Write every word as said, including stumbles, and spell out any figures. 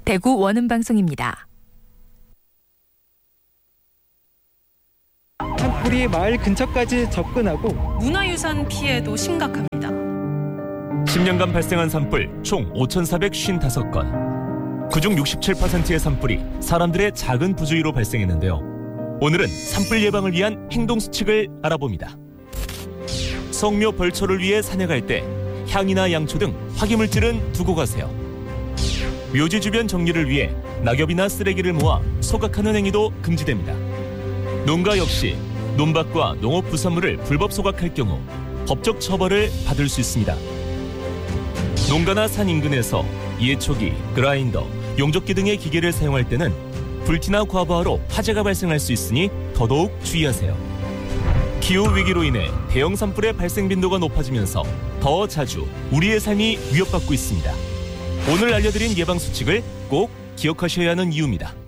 대구 원음방송입니다. 산불이 마을 근처까지 접근하고 문화유산 피해도 심각합니다. 십 년간 발생한 산불 총 오천사백오십오 건. 그중 육십칠 퍼센트의 산불이 사람들의 작은 부주의로 발생했는데요. 오늘은 산불 예방을 위한 행동 수칙을 알아봅니다. 성묘 벌초를 위해 산에 갈 때 향이나 양초 등 화기물질은 두고 가세요. 묘지 주변 정리를 위해 낙엽이나 쓰레기를 모아 소각하는 행위도 금지됩니다. 농가 역시 논밭과 농업 부산물을 불법 소각할 경우 법적 처벌을 받을 수 있습니다. 농가나 산 인근에서 예초기, 그라인더, 용접기 등의 기계를 사용할 때는 불티나 과부하로 화재가 발생할 수 있으니 더더욱 주의하세요. 기후위기로 인해 대형 산불의 발생 빈도가 높아지면서 더 자주 우리의 삶이 위협받고 있습니다. 오늘 알려드린 예방수칙을 꼭 기억하셔야 하는 이유입니다.